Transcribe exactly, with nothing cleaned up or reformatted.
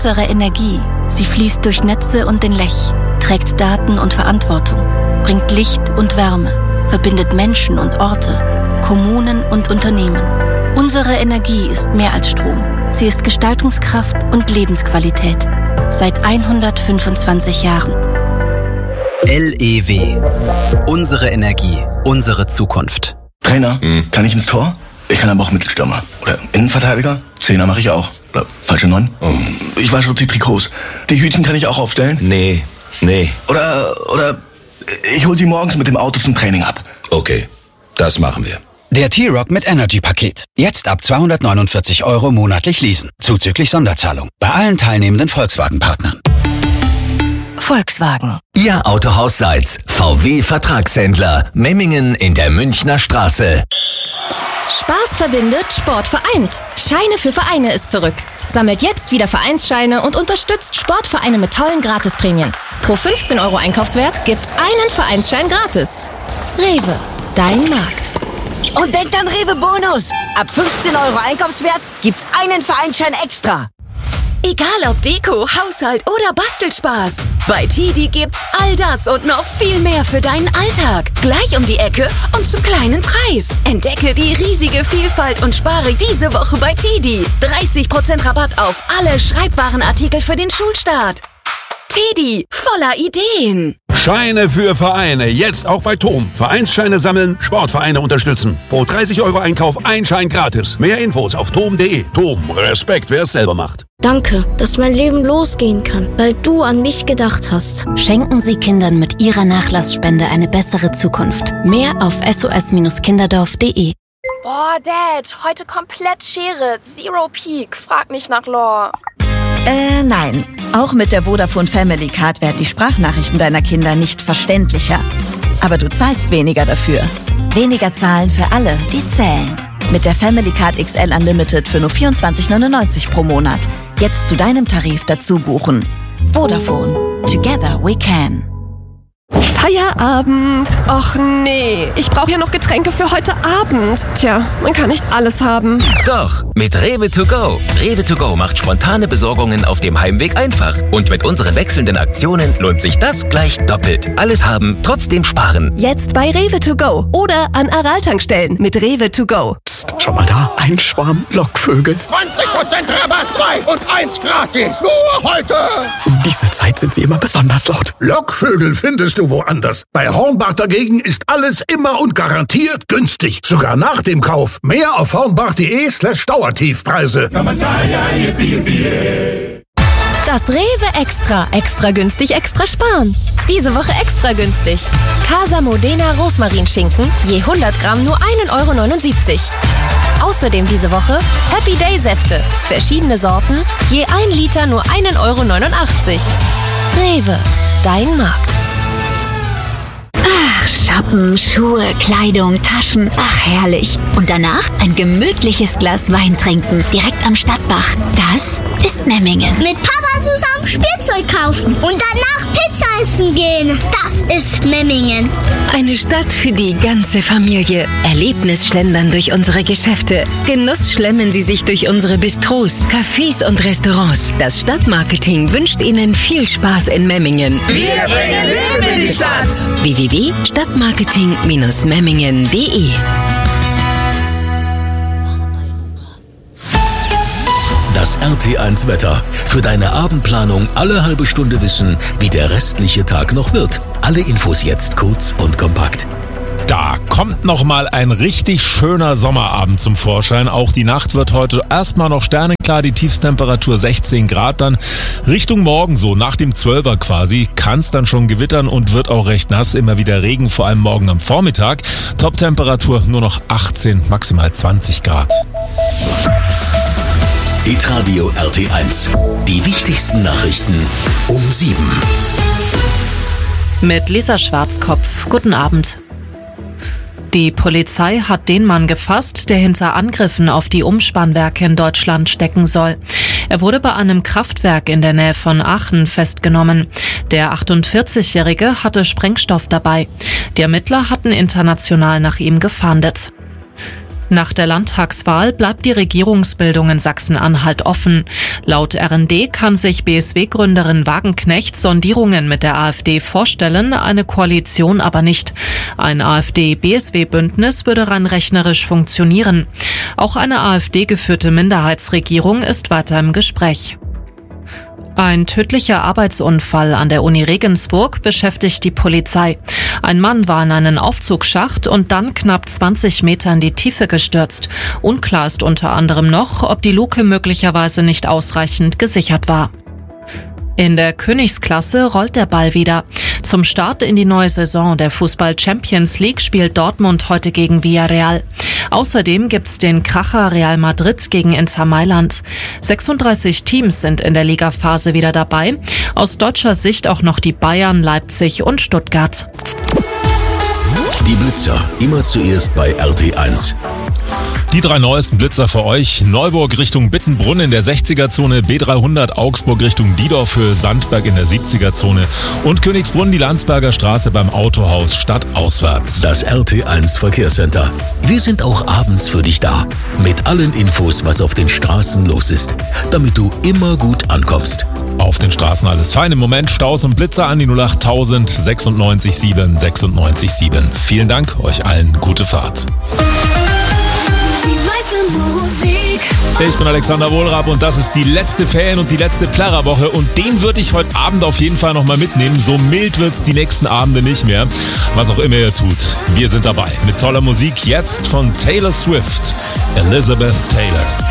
Unsere Energie, sie fließt durch Netze und den Lech, trägt Daten und Verantwortung, bringt Licht und Wärme, verbindet Menschen und Orte, Kommunen und Unternehmen. Unsere Energie ist mehr als Strom. Sie ist Gestaltungskraft und Lebensqualität. Seit hundertfünfundzwanzig Jahren. L E W. Unsere Energie, unsere Zukunft. Trainer, hm. kann ich ins Tor? Ich kann aber auch Mittelstürmer. Oder Innenverteidiger? Zehner mache ich auch. Oder falsche Neun? Oh. Ich wasche die Trikots. Die Hütchen kann ich auch aufstellen? Nee, nee. Oder, oder ich hol sie morgens mit dem Auto zum Training ab. Okay, das machen wir. Der T-Roc mit Energy-Paket. Jetzt ab zweihundertneunundvierzig Euro monatlich leasen. Zuzüglich Sonderzahlung. Bei allen teilnehmenden Volkswagen-Partnern. Volkswagen. Ihr Autohaus Seitz. V W-Vertragshändler. Memmingen in der Münchner Straße. Spaß verbindet, Sport vereint. Scheine für Vereine ist zurück. Sammelt jetzt wieder Vereinsscheine und unterstützt Sportvereine mit tollen Gratisprämien. Pro fünfzehn Euro Einkaufswert gibt's einen Vereinsschein gratis. Rewe, dein Markt. Und denkt an Rewe Bonus. Ab fünfzehn Euro Einkaufswert gibt's einen Vereinsschein extra. Egal ob Deko, Haushalt oder Bastelspaß. Bei Tidi gibt's all das und noch viel mehr für deinen Alltag. Gleich um die Ecke und zum kleinen Preis. Entdecke die riesige Vielfalt und spare diese Woche bei Tidi. dreißig Prozent Rabatt auf alle Schreibwarenartikel für den Schulstart. Tidi, voller Ideen. Scheine für Vereine, jetzt auch bei Tom. Vereinsscheine sammeln, Sportvereine unterstützen. Pro dreißig Euro Einkauf ein Schein gratis. Mehr Infos auf tom punkt de. Tom, Respekt, wer es selber macht. Danke, dass mein Leben losgehen kann, weil du an mich gedacht hast. Schenken Sie Kindern mit Ihrer Nachlassspende eine bessere Zukunft. Mehr auf s o s kinderdorf punkt de. Boah, Dad, heute komplett Schere. Zero Peak. Frag nicht nach Lore. Äh, nein. Auch mit der Vodafone Family Card werden die Sprachnachrichten deiner Kinder nicht verständlicher. Aber du zahlst weniger dafür. Weniger zahlen für alle, die zählen. Mit der Family Card X L Unlimited für nur vierundzwanzig neunundneunzig pro Monat. Jetzt zu deinem Tarif dazu buchen. Vodafone. Together we can. Feierabend. Och nee, ich brauche ja noch Getränke für heute Abend. Tja, man kann nicht alles haben. Doch, mit Rewe to go. Rewe to go macht spontane Besorgungen auf dem Heimweg einfach. Und mit unseren wechselnden Aktionen lohnt sich das gleich doppelt. Alles haben, trotzdem sparen. Jetzt bei Rewe to go oder an Aral-Tankstellen mit Rewe to go. Psst, schau mal da, ein Schwarm Lockvögel. zwanzig Prozent Rabatt, zwei und eins gratis. Nur heute. Um diese Zeit sind sie immer besonders laut. Lockvögel findest du woanders. Bei Hornbach dagegen ist alles immer und garantiert günstig. Sogar nach dem Kauf. Mehr auf hornbach.de slash Dauertiefpreise. Das Rewe Extra. Extra günstig, extra sparen. Diese Woche extra günstig. Casa Modena Rosmarinschinken. Je hundert Gramm nur ein Euro neunundsiebzig. Außerdem diese Woche Happy Day Säfte. Verschiedene Sorten. Je ein Liter nur ein Euro neunundachtzig. Rewe. Dein Markt. Ach, shoppen, Schuhe, Kleidung, Taschen, ach herrlich. Und danach ein gemütliches Glas Wein trinken, direkt am Stadtbach. Das ist Memmingen. Mit Papa zusammen Spielzeug kaufen und danach Pizza essen gehen. Das ist Memmingen. Eine Stadt für die ganze Familie. Erlebnisschlendern durch unsere Geschäfte. Genuss schlemmen Sie sich durch unsere Bistros, Cafés und Restaurants. Das Stadtmarketing wünscht Ihnen viel Spaß in Memmingen. Wir bringen Leben in die Stadt. w w w punkt stadtmarketing Bindestrich memmingen punkt de Das R T eins Wetter. Für deine Abendplanung alle halbe Stunde wissen, wie der restliche Tag noch wird. Alle Infos jetzt kurz und kompakt. Da kommt noch mal ein richtig schöner Sommerabend zum Vorschein. Auch die Nacht wird heute erstmal noch sternenklar, die Tiefstemperatur sechzehn Grad. Dann Richtung Morgen so, nach dem Zwölfer quasi, kann es dann schon gewittern und wird auch recht nass. Immer wieder Regen, vor allem morgen am Vormittag. Toptemperatur nur noch achtzehn, maximal zwanzig Grad. Hitradio R T eins. Die wichtigsten Nachrichten um sieben. Mit Lisa Schwarzkopf. Guten Abend. Die Polizei hat den Mann gefasst, der hinter Angriffen auf die Umspannwerke in Deutschland stecken soll. Er wurde bei einem Kraftwerk in der Nähe von Aachen festgenommen. Der achtundvierzigjährige hatte Sprengstoff dabei. Die Ermittler hatten international nach ihm gefahndet. Nach der Landtagswahl bleibt die Regierungsbildung in Sachsen-Anhalt offen. Laut R N D kann sich B S W-Gründerin Wagenknecht Sondierungen mit der AfD vorstellen, eine Koalition aber nicht. Ein AfD-B S W-Bündnis würde rein rechnerisch funktionieren. Auch eine AfD-geführte Minderheitsregierung ist weiter im Gespräch. Ein tödlicher Arbeitsunfall an der Uni Regensburg beschäftigt die Polizei. Ein Mann war in einen Aufzugsschacht und dann knapp zwanzig Meter in die Tiefe gestürzt. Unklar ist unter anderem noch, ob die Luke möglicherweise nicht ausreichend gesichert war. In der Königsklasse rollt der Ball wieder. Zum Start in die neue Saison der Fußball Champions League spielt Dortmund heute gegen Villarreal. Außerdem gibt's den Kracher Real Madrid gegen Inter Mailand. sechsunddreißig Teams sind in der Ligaphase wieder dabei. Aus deutscher Sicht auch noch die Bayern, Leipzig und Stuttgart. Die Blitzer, immer zuerst bei R T eins. Die drei neuesten Blitzer für euch. Neuburg Richtung Bittenbrunn in der sechziger-Zone, B dreihundert Augsburg Richtung Diedorf für Sandberg in der siebziger-Zone und Königsbrunn die Landsberger Straße beim Autohaus stadtauswärts. Das R T eins Verkehrscenter. Wir sind auch abends für dich da. Mit allen Infos, was auf den Straßen los ist, damit du immer gut ankommst. Auf den Straßen alles fein. Im Moment Staus und Blitzer an die null acht tausend sechsundneunzig sieben sechsundneunzig sieben. Vielen Dank, euch allen gute Fahrt. Ich bin Alexander Wohlrab und das ist die letzte Ferien- und die letzte Plärrer-Woche und den würde ich heute Abend auf jeden Fall nochmal mitnehmen. So mild wird's die nächsten Abende nicht mehr. Was auch immer ihr tut, wir sind dabei. Mit toller Musik jetzt von Taylor Swift, Elizabeth Taylor.